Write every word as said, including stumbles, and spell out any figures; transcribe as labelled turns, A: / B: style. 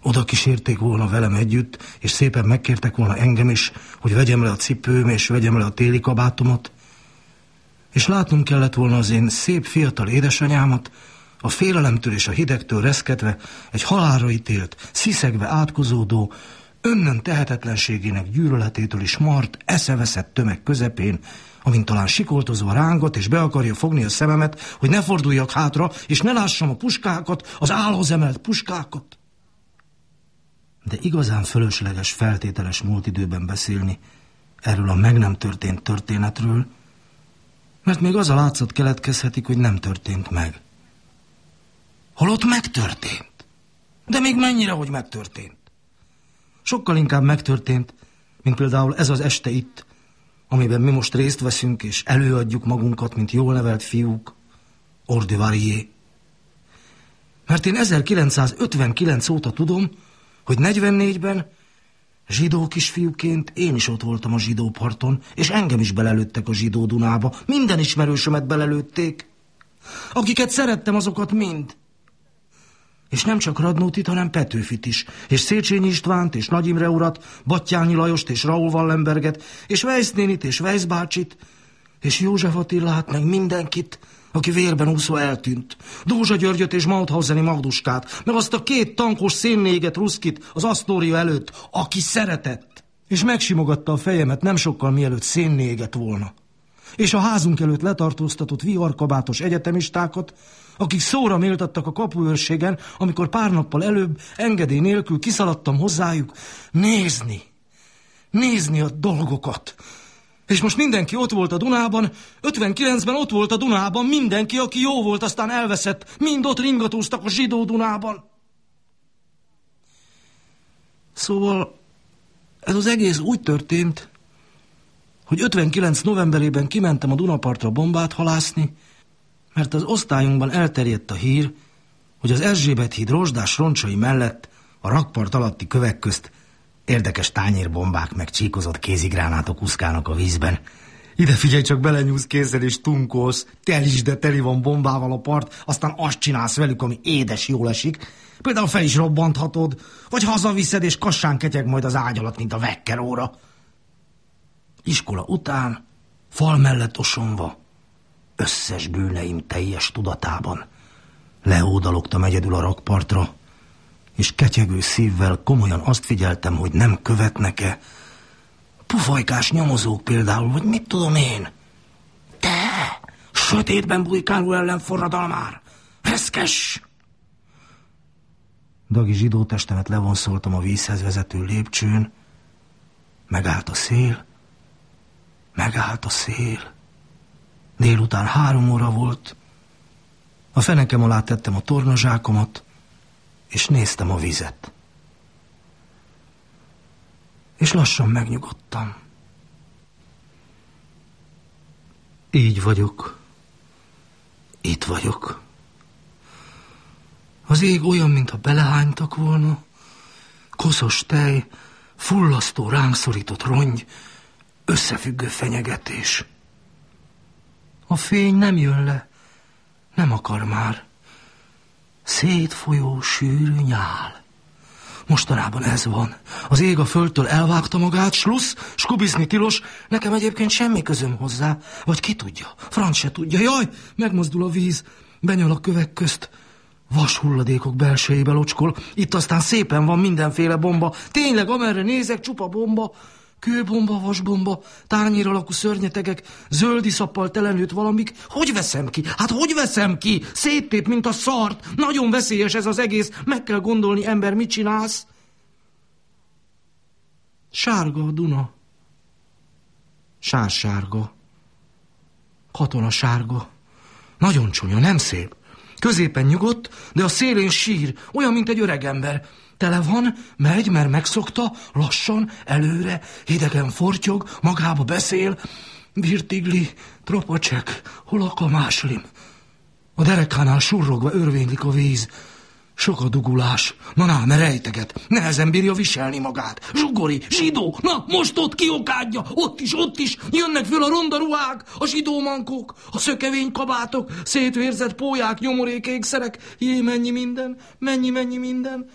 A: Oda kísérték volna velem együtt, és szépen megkértek volna engem is, hogy vegyem le a cipőm, és vegyem le a téli kabátomat. És látnom kellett volna az én szép fiatal édesanyámat, a félelemtől és a hidegtől reszketve, egy halálra ítélt, sziszegve átkozódó, önnön tehetetlenségének gyűlöletétől is mart, eszeveszett tömeg közepén, amint talán sikoltozva rángat, és be akarja fogni a szememet, hogy ne forduljak hátra, és ne lássam a puskákat, az állhoz emelt puskákat. De igazán fölösleges, feltételes múlt időben beszélni erről a meg nem történt történetről, mert még az a látszat keletkezhetik, hogy nem történt meg. Holott megtörtént. De még mennyire, hogy megtörtént. Sokkal inkább megtörtént, mint például ez az este itt, amiben mi most részt veszünk, és előadjuk magunkat, mint jól nevelt fiúk, Orduvarié. Mert én ezerkilencszázötvenkilenc óta tudom, hogy negyvennégyben zsidó kisfiúként én is ott voltam a zsidó parton, és engem is belelőttek a zsidó Dunába. Minden ismerősömet belelőtték. Akiket szerettem, azokat mind. És nem csak Radnótit, hanem Petőfit is, és Széchenyi Istvánt, és Nagy Imre urat, Battyányi Lajost, és Raúl Wallenberget, és Weisz nénit, és Weisz bácsit, és József Attilát, meg mindenkit, aki vérben úszva eltűnt. Dózsa Györgyöt és Mauthauseni Magduskát, meg azt a két tankos szénnéget ruszkit az Asztória előtt, aki szeretett. És megsimogatta a fejemet nem sokkal mielőtt szénnéget volna. És a házunk előtt letartóztatott viharkabátos egyetemistákat, akik szóra méltattak a kapuőrségen, amikor pár nappal előbb engedély nélkül kiszaladtam hozzájuk nézni, nézni a dolgokat. És most mindenki ott volt a Dunában, ötvenkilencben ott volt a Dunában, mindenki, aki jó volt, aztán elveszett, mind ott ringatóztak a zsidó Dunában. Szóval ez az egész úgy történt, hogy ötvenkilenc novemberében kimentem a Dunapartra bombát halászni, mert az osztályunkban elterjedt a hír, hogy az Erzsébet híd rozsdás roncsai mellett a rakpart alatti kövek közt érdekes tányérbombák meg csíkozott kézigránátok úszkálnak a vízben. Ide figyelj, csak belenyúlsz kézzel és tunkolsz, tel is, de teli van bombával a part, aztán azt csinálsz velük, ami édes jól esik. Például fel is robbanthatod, vagy hazaviszed és kassán ketyeg majd az ágy alatt, mint a vekkeróra. Iskola után, fal mellett osonva, összes bűneim teljes tudatában leódalogtam egyedül a rakpartra, és ketyegő szívvel komolyan azt figyeltem, hogy nem követnek-e pufajkás nyomozók például, vagy mit tudom én. Te, sötétben bujkáló ellenforradalmár, reszkes! Dagi zsidó testemet levonszoltam a vízhez vezető lépcsőn, megállt a szél, megállt a szél. Délután három óra volt, a fenekem alá tettem a tornazsákomat, és néztem a vizet. És lassan megnyugodtam. Így vagyok. Itt vagyok. Az ég olyan, mintha belehánytak volna. Koszos tej, fullasztó, ránk szorított rongy, összefüggő fenyegetés. A fény nem jön le, nem akar már. Szétfolyó, sűrű nyál. Mostanában ez van. Az ég a földtől elvágta magát, slussz, skubizni tilos, nekem egyébként semmi közöm hozzá. Vagy ki tudja, franc se tudja. Jaj, megmozdul a víz, benyal a kövek közt. Vashulladékok belsejébe locskol, itt aztán szépen van mindenféle bomba. Tényleg, amerre nézek, csupa bomba. Kőbomba, vasbomba, tányér alakú szörnyetegek, zöld iszappal telenőtt valamik. Hogy veszem ki? Hát hogy veszem ki? Széttép, mint a szart. Nagyon veszélyes ez az egész. Meg kell gondolni, ember, mit csinálsz? Sárga a Duna. Sársárga. Katonasárga. Nagyon csúnya, nem szép. Középen nyugodt, de a szélén sír, olyan, mint egy öreg ember. Tele van, megy, mert megszokta, lassan, előre, hidegen fortyog, magába beszél. Virtigli, tropacsek, hol a kamáslim? A derekánál surrogva örvénylik a víz. Sok a dugulás. Na, na, ne rejteget. Nehezen bírja viselni magát. Zsugori, zsidó, na, most ott kiokádja. Ott is, ott is. Jönnek föl a ronda ruhák, a zsidómankók, a szökevény kabátok, szétvérzett pólyák, nyomorék ékszerek. Jé, mennyi minden, mennyi, mennyi minden.